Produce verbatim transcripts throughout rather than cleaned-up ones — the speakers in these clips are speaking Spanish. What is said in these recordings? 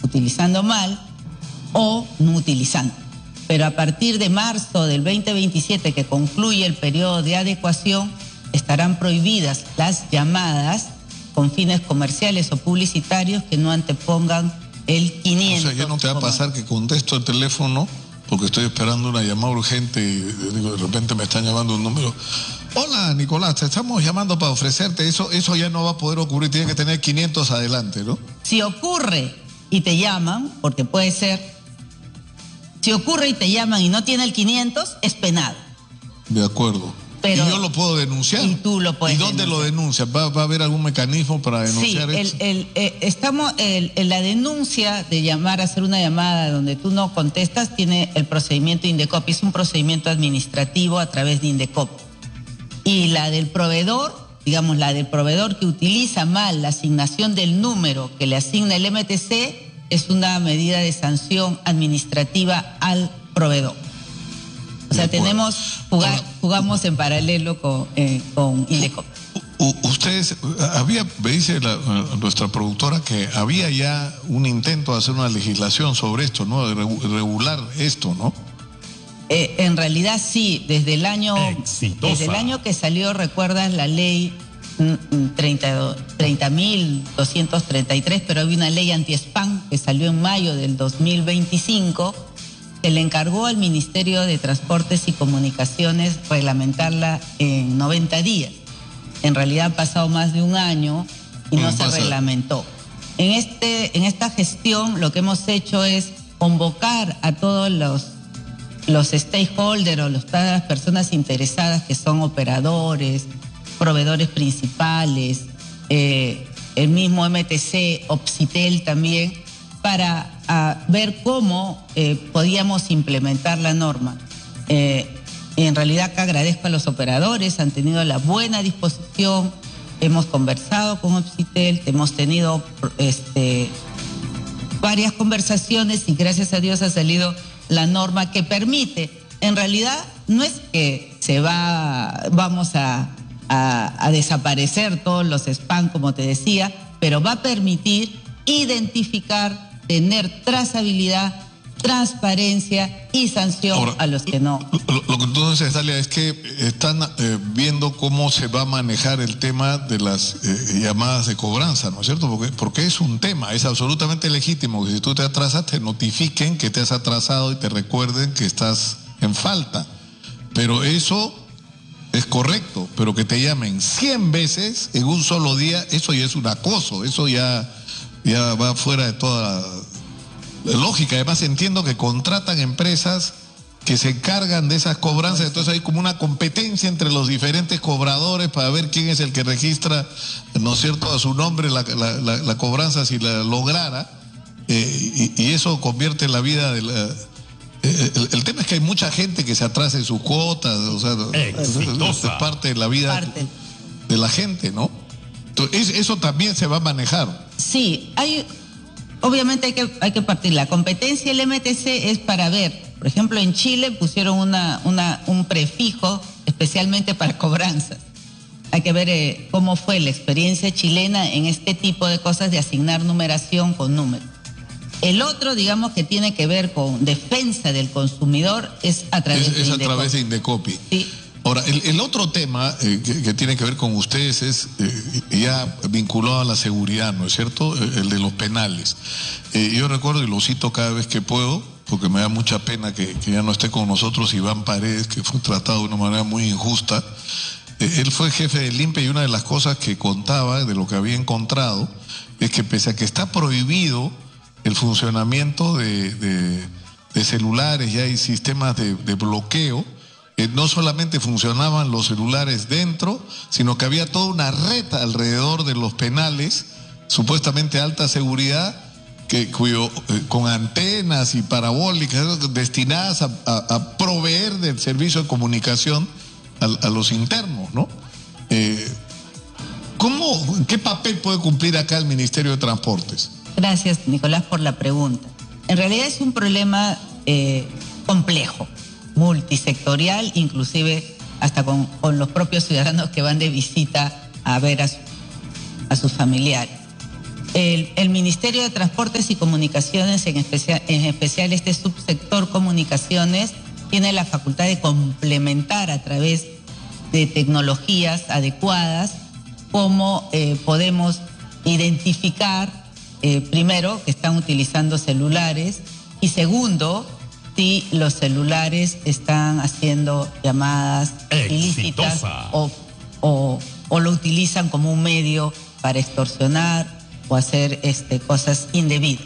utilizando mal o no utilizando. Pero a partir de marzo del veinte veintisiete, que concluye el periodo de adecuación, estarán prohibidas las llamadas con fines comerciales o publicitarios que no antepongan el quinientos. O sea, ya no te va a pasar que contesto el teléfono porque estoy esperando una llamada urgente y digo, de repente me están llamando un número. Hola, Nicolás, te estamos llamando para ofrecerte. Eso, eso ya no va a poder ocurrir, tiene que tener quinientos adelante, ¿no? Si ocurre y te llaman, porque puede ser, si ocurre y te llaman y no tiene el quinientos, es penado. De acuerdo. Pero, y yo lo puedo denunciar. Y tú lo puedes. ¿Y dónde denunciar? lo denuncias? ¿Va, ¿Va a haber algún mecanismo para denunciar sí, eso? el, el, eh, estamos, el, el, la denuncia de llamar, hacer una llamada donde tú no contestas, tiene el procedimiento Indecopi. Es un procedimiento administrativo a través de Indecopi. Y la del proveedor, digamos, la del proveedor que utiliza mal la asignación del número que le asigna el M T C, es una medida de sanción administrativa al proveedor. O sea, tenemos, jugar, jugamos en paralelo con, eh, con Indecopi. Ustedes, había, me dice la, nuestra productora que había ya un intento de hacer una legislación sobre esto, ¿no? De regular esto, ¿no? Eh, en realidad sí, desde el año Exitosa. desde el año que salió, recuerdas la ley treinta mil doscientos treinta y tres, pero había una ley anti-spam que salió en mayo del dos mil veinticinco. Se le encargó al Ministerio de Transportes y Comunicaciones reglamentarla en noventa días. En realidad ha pasado más de un año y no se reglamentó. En, este, en esta gestión lo que hemos hecho es convocar a todos los, los stakeholders o los, todas las personas interesadas que son operadores, proveedores principales, eh, el mismo M T C, Opsitel también, para a ver cómo eh, podíamos implementar la norma. Eh, en realidad acá agradezco a los operadores, han tenido la buena disposición, hemos conversado con Opsitel, hemos tenido este, varias conversaciones y gracias a Dios ha salido la norma que permite, en realidad no es que se va, vamos a, a, a desaparecer todos los spam, como te decía, pero va a permitir identificar, tener trazabilidad, transparencia y sanción Ahora, a los que no. Lo, lo que entonces, Dalia, es que están eh, viendo cómo se va a manejar el tema de las eh, llamadas de cobranza, ¿no es cierto? Porque, porque es un tema, es absolutamente legítimo que si tú te atrasas te notifiquen que te has atrasado y te recuerden que estás en falta. Pero eso es correcto, pero que te llamen cien veces en un solo día, eso ya es un acoso, eso ya... ya va fuera de toda lógica. Además entiendo que contratan empresas que se encargan de esas cobranzas, entonces hay como una competencia entre los diferentes cobradores para ver quién es el que registra, ¿no es cierto?, a su nombre la, la, la, la cobranza si la lograra, eh, y, y eso convierte la vida de la... Eh, el, el tema es que hay mucha gente que se atrasa en sus cuotas, o sea, es parte de la vida parte. de la gente, ¿no? Entonces, eso también se va a manejar. Sí, hay, obviamente hay que, hay que partir. La competencia del M T C es para ver, por ejemplo, en Chile pusieron una, una, un prefijo especialmente para cobranzas. Hay que ver eh, cómo fue la experiencia chilena en este tipo de cosas de asignar numeración con número. El otro, digamos, que tiene que ver con defensa del consumidor es a través es, de es Indecopi. a través de Indecopi. Sí. Ahora, el, el otro tema eh, que, que tiene que ver con ustedes es eh, ya vinculado a la seguridad, ¿no es cierto? El de los penales. Eh, yo recuerdo, y lo cito cada vez que puedo, porque me da mucha pena que, que ya no esté con nosotros Iván Paredes, que fue tratado de una manera muy injusta. Eh, él fue jefe del I N P E y una de las cosas que contaba, de lo que había encontrado, es que pese a que está prohibido el funcionamiento de, de, de celulares, ya hay sistemas de, de bloqueo, Eh, no solamente funcionaban los celulares dentro, sino que había toda una red alrededor de los penales, supuestamente alta seguridad, que, cuyo, eh, con antenas y parabólicas destinadas a, a, a proveer del servicio de comunicación a, a los internos, ¿no? Eh, ¿cómo, ¿Qué papel puede cumplir acá el Ministerio de Transportes? Gracias, Nicolás, por la pregunta. En realidad es un problema eh, complejo, multisectorial, inclusive hasta con, con los propios ciudadanos que van de visita a ver a, su, a sus familiares. El, el Ministerio de Transportes y Comunicaciones, en especial, en especial este subsector comunicaciones, tiene la facultad de complementar a través de tecnologías adecuadas cómo eh, podemos identificar, eh, primero, que están utilizando celulares, y segundo, si los celulares están haciendo llamadas Exitosa. ilícitas o, o, o lo utilizan como un medio para extorsionar o hacer este, cosas indebidas.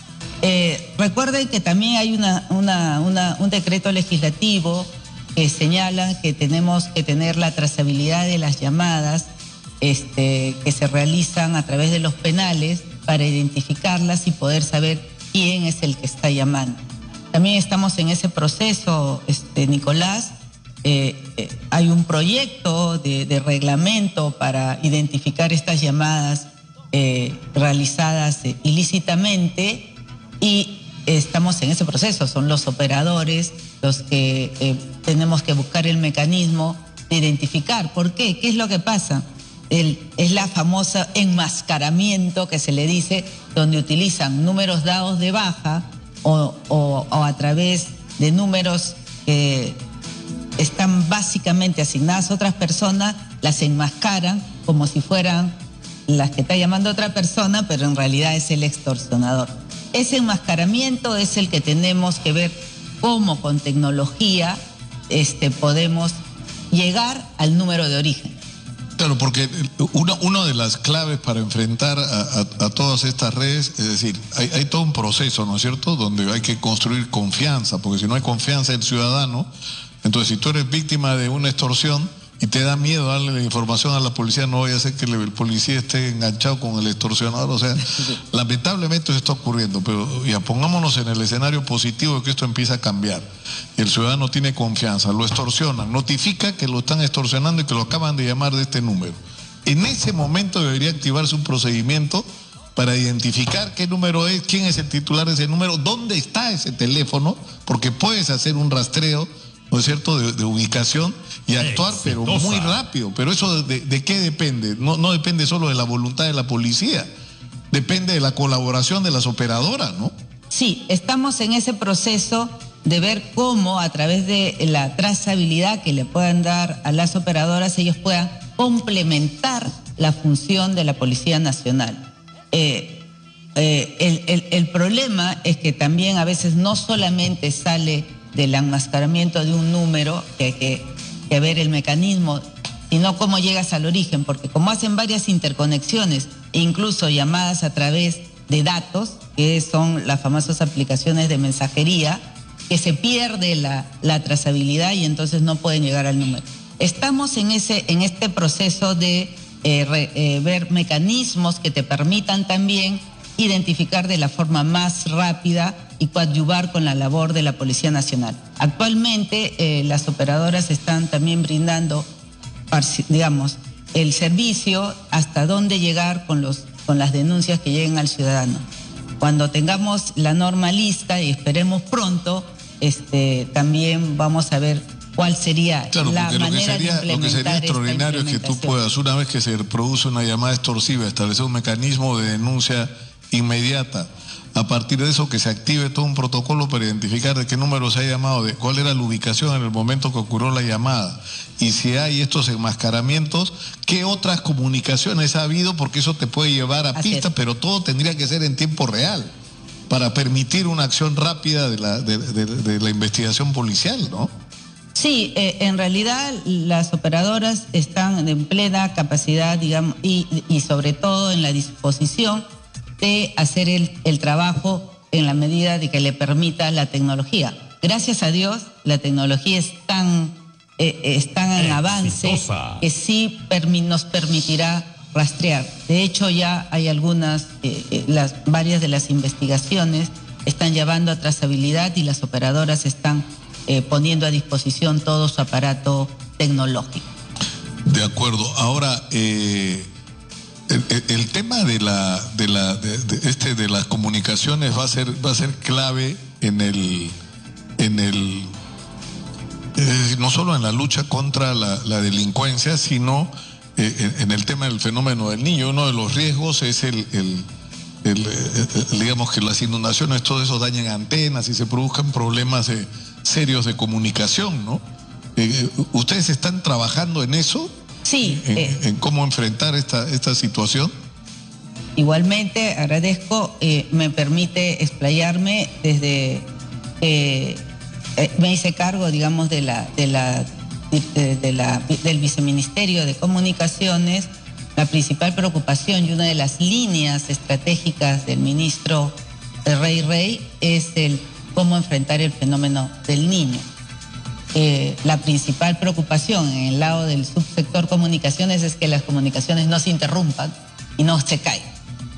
Eh, recuerden que también hay una, una, una, un decreto legislativo que señala que tenemos que tener la trazabilidad de las llamadas este, que se realizan a través de los penales para identificarlas y poder saber quién es el que está llamando. También estamos en ese proceso, este, Nicolás. Eh, eh, hay un proyecto de, de reglamento para identificar estas llamadas eh, realizadas eh, ilícitamente, y estamos en ese proceso. Son los operadores los que eh, tenemos que buscar el mecanismo de identificar. ¿Por qué? ¿Qué es lo que pasa? El, es la famosa enmascaramiento que se le dice, donde utilizan números dados de baja o, o, o a través de números que están básicamente asignadas a otras personas, las enmascaran como si fueran las que está llamando otra persona, pero en realidad es el extorsionador. Ese enmascaramiento es el que tenemos que ver cómo con tecnología este, podemos llegar al número de origen. Claro, porque una, una de las claves para enfrentar a, a, a todas estas redes, es decir, hay, hay todo un proceso, ¿no es cierto?, donde hay que construir confianza, porque si no hay confianza del ciudadano, entonces si tú eres víctima de una extorsión y te da miedo darle la información a la policía, no vaya a ser que el policía esté enganchado con el extorsionador. O sea, lamentablemente eso está ocurriendo, pero ya pongámonos en el escenario positivo de que esto empieza a cambiar. El ciudadano tiene confianza, lo extorsionan, notifica que lo están extorsionando y que lo acaban de llamar de este número. En ese momento debería activarse un procedimiento para identificar qué número es, quién es el titular de ese número, dónde está ese teléfono, porque puedes hacer un rastreo, ¿no es cierto?, de, de ubicación y actuar, Exitosa. Pero muy rápido. Pero eso de, de qué depende? No, no depende solo de la voluntad de la policía, depende de la colaboración de las operadoras, ¿no? Sí, estamos en ese proceso de ver cómo a través de la trazabilidad que le puedan dar a las operadoras, ellos puedan complementar la función de la Policía Nacional. Eh, eh, el, el, el problema es que también a veces no solamente sale del enmascaramiento de un número, que hay que, que ver el mecanismo, sino cómo llegas al origen, porque como hacen varias interconexiones e incluso llamadas a través de datos, que son las famosas aplicaciones de mensajería, que se pierde la, la trazabilidad y entonces no pueden llegar al número. Estamos en, ese, en este proceso de eh, re, eh, ver mecanismos que te permitan también identificar de la forma más rápida y coadyuvar con la labor de la Policía Nacional. Actualmente eh, las operadoras están también brindando, digamos, el servicio hasta dónde llegar con, los, con las denuncias que lleguen al ciudadano. Cuando tengamos la norma lista, y esperemos pronto, este, también vamos a ver cuál sería claro, la manera lo que sería, de implementar. Lo que sería extraordinario es que tú puedas, una vez que se produce una llamada extorsiva, establecer un mecanismo de denuncia inmediata. A partir de eso, que se active todo un protocolo para identificar de qué número se ha llamado, de cuál era la ubicación en el momento que ocurrió la llamada. Y si hay estos enmascaramientos, ¿qué otras comunicaciones ha habido? Porque eso te puede llevar a pistas, pero todo tendría que ser en tiempo real para permitir una acción rápida de la, de, de, de la investigación policial, ¿no? Sí, eh, en realidad las operadoras están en plena capacidad, digamos, y, y sobre todo en la disposición de hacer el, el trabajo en la medida de que le permita la tecnología. Gracias a Dios, la tecnología es tan, eh, es tan en avance que sí permi nos permitirá rastrear. De hecho, ya hay algunas, eh, las, varias de las investigaciones están llevando a trazabilidad y las operadoras están eh, poniendo a disposición todo su aparato tecnológico. De acuerdo. Ahora, eh... El, el, el tema de la de la de, de este de las comunicaciones va a ser va a ser clave en el en el eh, no solo en la lucha contra la, la delincuencia, sino eh, en, en el tema del fenómeno del niño. Uno de los riesgos es el, el el, el, digamos que las inundaciones, todo eso dañan antenas y se produzcan problemas de, serios de comunicación, ¿no? Eh, ¿Ustedes están trabajando en eso? Sí. En, eh, en cómo enfrentar esta, esta situación. Igualmente agradezco, eh, me permite explayarme desde... Eh, eh, me hice cargo, digamos, de la, de la, de, de la, del Viceministerio de Comunicaciones. La principal preocupación y una de las líneas estratégicas del ministro Rey Rey es el cómo enfrentar el fenómeno del niño. Eh, la principal preocupación en el lado del subsector comunicaciones es que las comunicaciones no se interrumpan y no se caigan.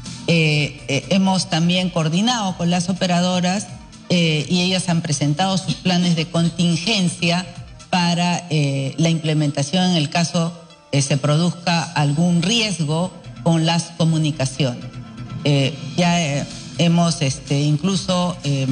Eh, eh, hemos también coordinado con las operadoras eh, y ellas han presentado sus planes de contingencia para eh, la implementación en el caso eh, se produzca algún riesgo con las comunicaciones. Eh, ya eh, hemos este, incluso eh,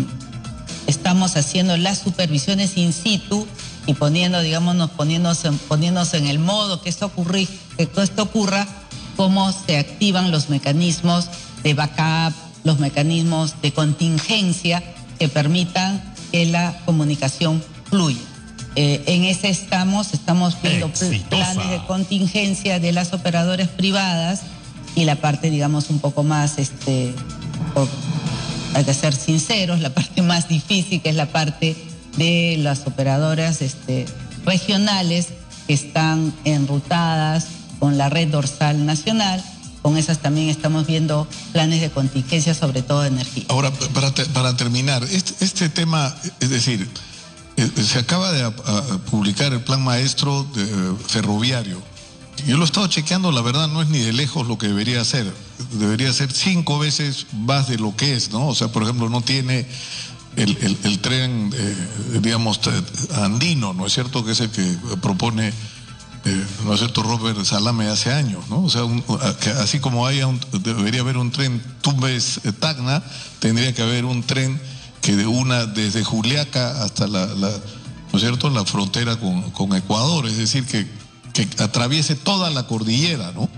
estamos haciendo las supervisiones in situ y poniendo, digamos, nos poniéndose, poniéndose en el modo que esto, ocurri, que todo esto ocurra, cómo se activan los mecanismos de backup, los mecanismos de contingencia que permitan que la comunicación fluya. Eh, en ese estamos, estamos viendo Exitosa. planes de contingencia de las operadoras privadas y la parte, digamos, un poco más, este, por, hay que ser sinceros, la parte más difícil, que es la parte de las operadoras este, regionales que están enrutadas con la red dorsal nacional. Con esas también estamos viendo planes de contingencia, sobre todo de energía. Ahora, para, te, para terminar, este, este tema, es decir, eh, se acaba de a, a publicar el plan maestro de, eh, ferroviario. Yo lo he estado chequeando, la verdad no es ni de lejos lo que debería ser. Debería ser cinco veces más de lo que es, ¿no? O sea, por ejemplo, no tiene el, el, el tren, eh, digamos, andino, ¿no es cierto? Que es el que propone... Eh, ¿no es cierto? Robert Salame hace años, ¿no? O sea, un, que así como haya un, debería haber un tren Tumbes-Tacna, tendría que haber un tren que de una desde Juliaca hasta la, la ¿no es cierto? La frontera con, con Ecuador, es decir, que, que atraviese toda la cordillera, ¿no?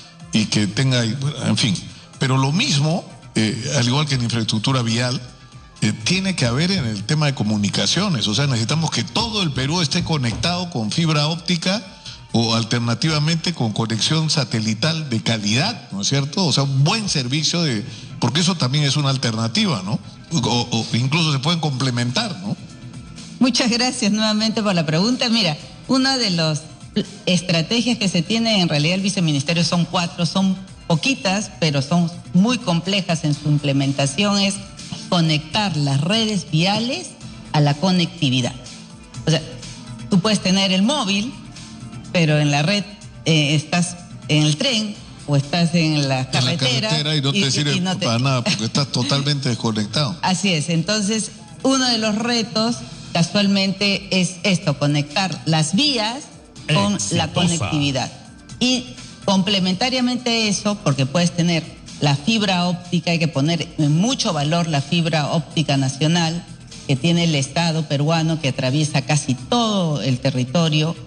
Y que tenga, en fin. Pero lo mismo, eh, al igual que en infraestructura vial, eh, tiene que haber en el tema de comunicaciones. O sea, necesitamos que todo el Perú esté conectado con fibra óptica o alternativamente con conexión satelital de calidad, ¿no es cierto? O sea, un buen servicio de... Porque eso también es una alternativa, ¿no? O, o incluso se pueden complementar, ¿no? Muchas gracias nuevamente por la pregunta. Mira, una de las estrategias que se tiene en realidad el viceministerio son cuatro, son poquitas, pero son muy complejas en su implementación, es conectar las redes viales a la conectividad. O sea, tú puedes tener el móvil, pero en la red eh, estás en el tren o estás en la carretera. En la carretera y no te y, sirve y no te... para nada porque estás totalmente desconectado. Así es, entonces uno de los retos casualmente es esto, conectar las vías con Exitosa. la conectividad. Y complementariamente a eso, porque puedes tener la fibra óptica, hay que poner en mucho valor la fibra óptica nacional que tiene el Estado peruano, que atraviesa casi todo el territorio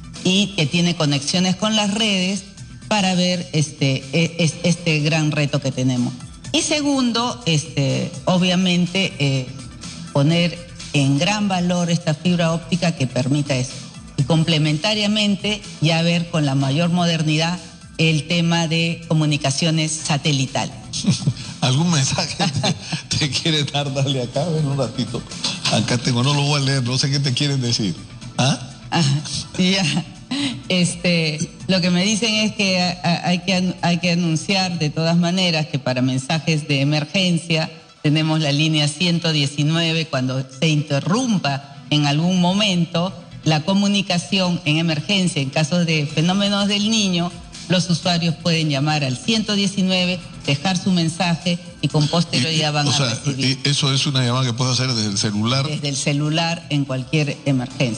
y que tiene conexiones con las redes para ver este, este gran reto que tenemos. Y segundo, este, obviamente, eh, poner en gran valor esta fibra óptica que permita eso. Y complementariamente, ya ver con la mayor modernidad el tema de comunicaciones satelital. ¿Algún mensaje te, te quiere dar? Dale acá, ven un ratito. Acá tengo, no lo voy a leer, no sé qué te quieren decir. ¿Ah? Ajá, ya. Este, lo que me dicen es que hay que hay que anunciar de todas maneras que para mensajes de emergencia tenemos la línea ciento diecinueve. Cuando se interrumpa en algún momento la comunicación en emergencia, en casos de fenómenos del niño, los usuarios pueden llamar al ciento diecinueve, dejar su mensaje y con posterioridad van o a sea, recibir. Eso es una llamada que puede hacer desde el celular. Desde el celular en cualquier emergencia.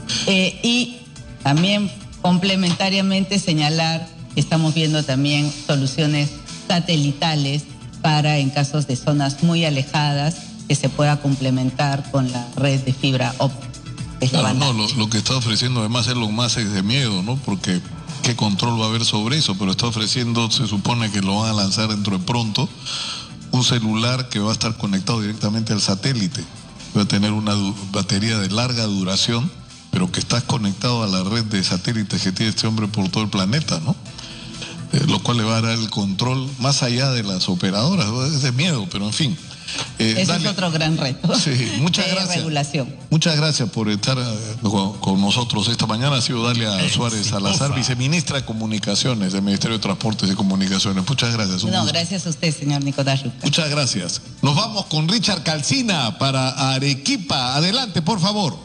Eh, y también complementariamente señalar que estamos viendo también soluciones satelitales para en casos de zonas muy alejadas que se pueda complementar con la red de fibra óptica. Claro, no, lo, lo que está ofreciendo además es lo más es de miedo, ¿no? Porque qué control va a haber sobre eso, pero está ofreciendo, se supone que lo van a lanzar dentro de pronto, un celular que va a estar conectado directamente al satélite. Va a tener una batería de larga duración, pero que está conectado a la red de satélites que tiene este hombre por todo el planeta, ¿no? Eh, lo cual le va a dar el control más allá de las operadoras. Es de miedo, pero en fin. Eh, Ese Dalia, es otro gran reto. Sí, muchas de gracias. Regulación. Muchas gracias por estar eh, con, con nosotros esta mañana. Ha sido Dalia eh, Suárez sí, Salazar, ofa. viceministra de Comunicaciones del Ministerio de Transportes y Comunicaciones. Muchas gracias. No, gusto. Gracias a usted, señor Nicolás Yuca. Muchas gracias. Nos vamos con Richard Calcina para Arequipa. Adelante, por favor.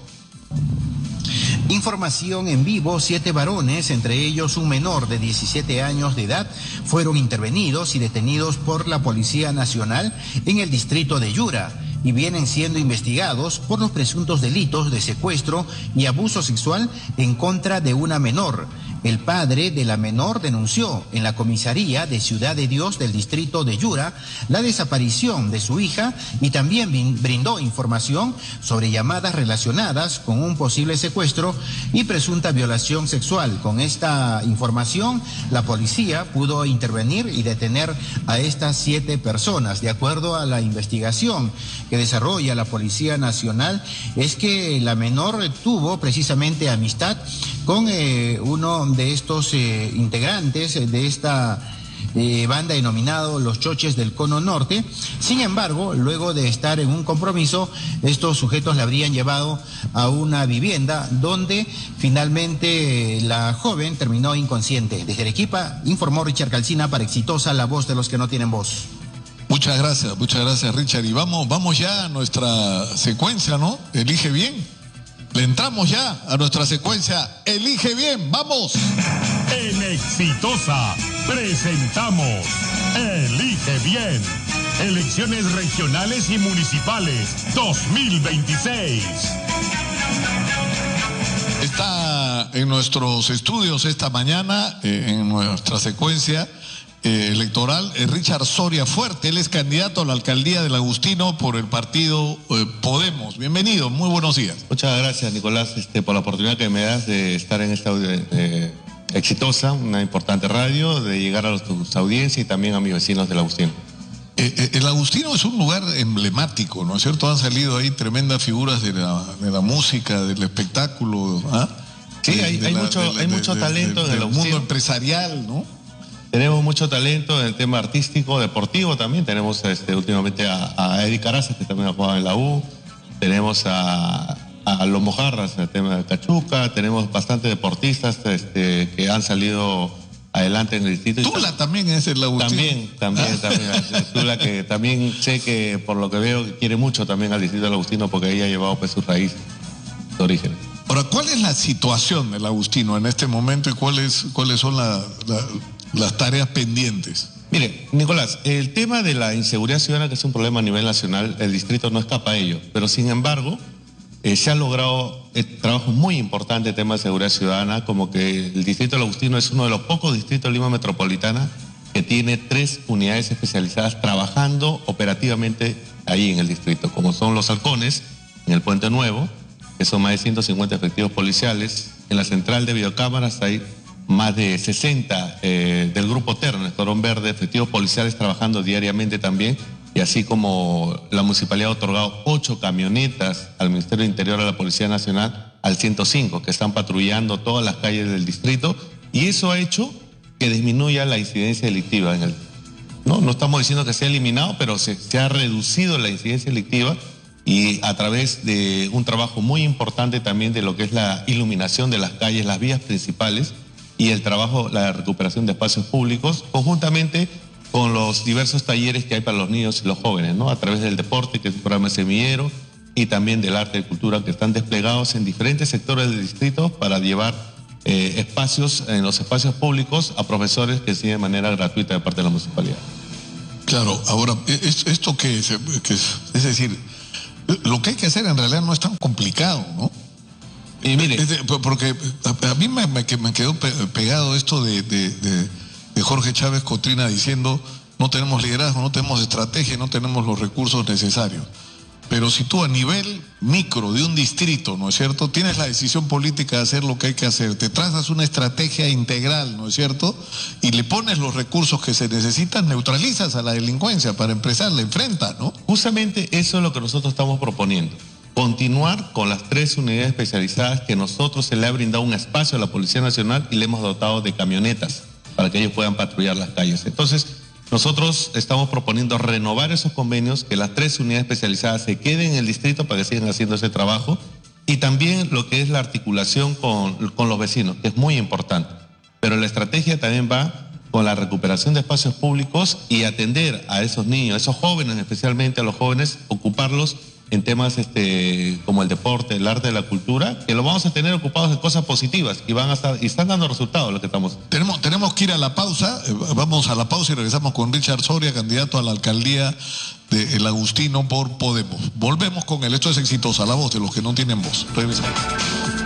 Información en vivo, siete varones, entre ellos un menor de diecisiete años de edad, fueron intervenidos y detenidos por la Policía Nacional en el distrito de Yura y vienen siendo investigados por los presuntos delitos de secuestro y abuso sexual en contra de una menor. El padre de la menor denunció en la comisaría de Ciudad de Dios del distrito de Yura la desaparición de su hija y también brindó información sobre llamadas relacionadas con un posible secuestro y presunta violación sexual. Con esta información, la policía pudo intervenir y detener a estas siete personas. De acuerdo a la investigación que desarrolla la Policía Nacional, es que la menor tuvo precisamente amistad con eh, uno de estos eh, integrantes de esta eh, banda denominado Los Choches del Cono Norte. Sin embargo, luego de estar en un compromiso, estos sujetos la habrían llevado a una vivienda donde finalmente eh, la joven terminó inconsciente. Desde Arequipa, informó Richard Calcina para Exitosa, la voz de los que no tienen voz. Muchas gracias, muchas gracias, Richard. Y vamos, vamos ya a nuestra secuencia, ¿no? Elige bien. Le entramos ya a nuestra secuencia Elige Bien, ¡vamos! En Exitosa presentamos Elige Bien, elecciones regionales y municipales dos mil veintiséis. Está en nuestros estudios esta mañana, eh, en nuestra secuencia eh, electoral, eh, Richard Soria Fuerte. Él es candidato a la alcaldía del Agustino por el partido eh, Podemos. Bienvenido, muy buenos días. Muchas gracias, Nicolás, este, por la oportunidad que me das de estar en esta eh, Exitosa, una importante radio, de llegar a los, tus audiencias y también a mis vecinos del Agustino. Eh, eh, el Agustino es un lugar emblemático, ¿no es cierto? Han salido ahí tremendas figuras de la, de la música, del espectáculo, ¿ah? Sí, hay, de hay, la, mucho, de, hay de, mucho de, talento de, en el Agustino. mundo empresarial, ¿no? Tenemos mucho talento en el tema artístico, deportivo también. Tenemos este, últimamente a, a Eddie Caraza, que también ha jugado en la U. Tenemos a, a Los Mojarras en el tema de Cachuca. Tenemos bastantes deportistas este, que han salido adelante en el distrito. Tula también es el Agustino. También, también, también. Tula, que también sé que, por lo que veo, que quiere mucho también al distrito del Agustino porque ella ha llevado pues sus raíces, sus orígenes. Ahora, ¿cuál es la situación del Agustino en este momento y cuáles, cuáles son la, la, las tareas pendientes? Mire, Nicolás, el tema de la inseguridad ciudadana, que es un problema a nivel nacional, el distrito no escapa a ello, pero sin embargo eh, se ha logrado eh, trabajos muy importantes en tema de seguridad ciudadana, como que el distrito del Agustino es uno de los pocos distritos de Lima Metropolitana que tiene tres unidades especializadas trabajando operativamente ahí en el distrito, como son los Halcones, en el Puente Nuevo, que son más de ciento cincuenta efectivos policiales. En la central de videocámaras hay más de sesenta eh, del Grupo Terna, Escuadrón Verde, efectivos policiales trabajando diariamente también, y así como la municipalidad ha otorgado ocho camionetas al Ministerio del Interior, a la Policía Nacional, al ciento cinco, que están patrullando todas las calles del distrito, y eso ha hecho que disminuya la incidencia delictiva en el... No, no estamos diciendo que se ha eliminado, pero se, se ha reducido la incidencia delictiva, y a través de un trabajo muy importante también de lo que es la iluminación de las calles, las vías principales, y el trabajo, la recuperación de espacios públicos, conjuntamente con los diversos talleres que hay para los niños y los jóvenes, ¿no? A través del deporte, que es un programa semillero, y también del arte y cultura, que están desplegados en diferentes sectores del distrito para llevar eh, espacios, en los espacios públicos, a profesores que enseñan de manera gratuita de parte de la municipalidad. Claro, ahora, ¿esto qué es? ¿Qué es? Es decir, lo que hay que hacer en realidad no es tan complicado, ¿no? Y mire, porque a mí me, me quedó pegado esto de, de, de, de Jorge Chávez Cotrina diciendo no tenemos liderazgo, no tenemos estrategia, no tenemos los recursos necesarios. pero si tú a nivel micro de un distrito, ¿no es cierto?, tienes la decisión política de hacer lo que hay que hacer, te trazas una estrategia integral, ¿no es cierto?, y le pones los recursos que se necesitan, neutralizas a la delincuencia, para empezar, la enfrenta, ¿no? Justamente eso es lo que nosotros estamos proponiendo. Continuar con las tres unidades especializadas que nosotros se le ha brindado un espacio a la Policía Nacional y le hemos dotado de camionetas para que ellos puedan patrullar las calles. Entonces, nosotros estamos proponiendo renovar esos convenios, que las tres unidades especializadas se queden en el distrito para que sigan haciendo ese trabajo, y también lo que es la articulación con, con los vecinos, que es muy importante. Pero la estrategia también va con la recuperación de espacios públicos y atender a esos niños, a esos jóvenes, especialmente a los jóvenes, ocuparlos en temas este, como el deporte, el arte, la cultura, que lo vamos a tener ocupados en cosas positivas y van a estar, y están dando resultados lo que estamos. Tenemos, tenemos que ir a la pausa, eh, vamos a la pausa y regresamos con Richard Soria, candidato a la alcaldía de El Agustino por Podemos. Volvemos con él, esto es Exitosa, la voz de los que no tienen voz. Regresamos.